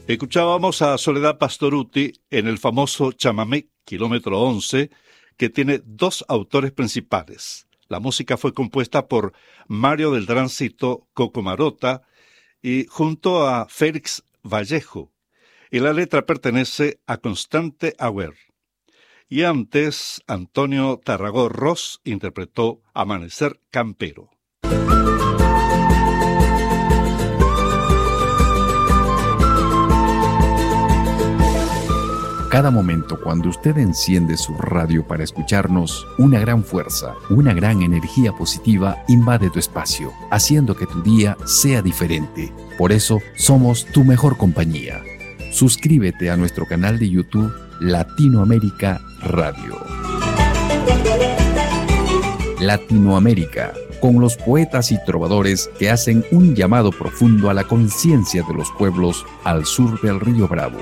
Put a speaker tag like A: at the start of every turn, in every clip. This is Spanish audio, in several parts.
A: Escuchábamos a Soledad Pastorutti en el famoso chamamé Kilómetro 11, que tiene dos autores principales. La música fue compuesta por Mario del Tránsito Coco Marota y junto a Félix Vallejo, y la letra pertenece a Constante Auer. Y antes, Antonio Tarragó Ross interpretó Amanecer Campero.
B: Cada momento cuando usted enciende su radio para escucharnos, una gran fuerza, una gran energía positiva invade tu espacio, haciendo que tu día sea diferente. Por eso, somos tu mejor compañía. Suscríbete a nuestro canal de YouTube Latinoamérica Radio. Latinoamérica, con los poetas y trovadores que hacen un llamado profundo a la conciencia de los pueblos al sur del Río Bravo.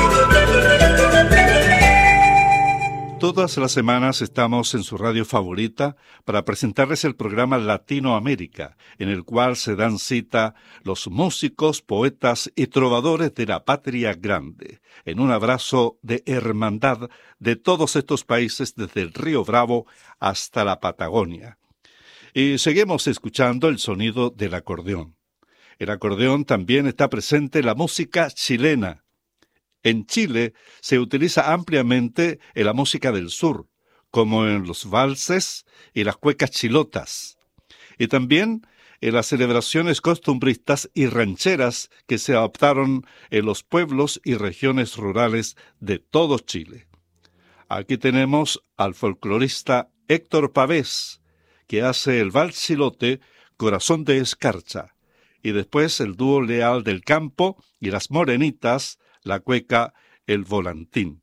A: Todas las semanas estamos en su radio favorita para presentarles el programa Latinoamérica, en el cual se dan cita los músicos, poetas y trovadores de la patria grande, en un abrazo de hermandad de todos estos países desde el Río Bravo hasta la Patagonia. Y seguimos escuchando el sonido del acordeón. El acordeón también está presente en la música chilena. En Chile se utiliza ampliamente en la música del sur, como en los valses y las cuecas chilotas, y también en las celebraciones costumbristas y rancheras que se adoptaron en los pueblos y regiones rurales de todo Chile. Aquí tenemos al folclorista Héctor Pavés, que hace el vals chilote Corazón de Escarcha, y después el dúo Leal del Campo y las Morenitas, la cueca El Volantín.